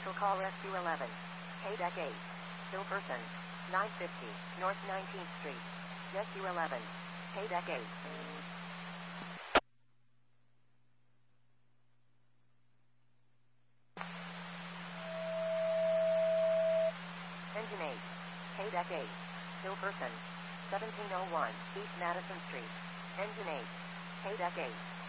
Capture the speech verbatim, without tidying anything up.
Special Call Rescue eleven. K-Deck eight. Still person. nine fifty, North nineteenth Street. Rescue eleven. K-Deck eight. Engine eight. K-Deck eight. Still person. seventeen oh one, East Madison Street. Engine eight. K-Deck eight.